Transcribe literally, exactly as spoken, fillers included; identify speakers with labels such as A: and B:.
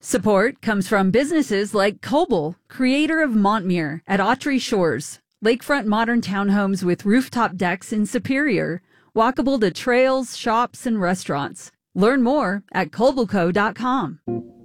A: Support comes from businesses like Coble, creator of Montmere at Autry Shores, lakefront modern townhomes with rooftop decks in Superior, walkable to trails, shops, and restaurants. Learn more at Cobleco dot com.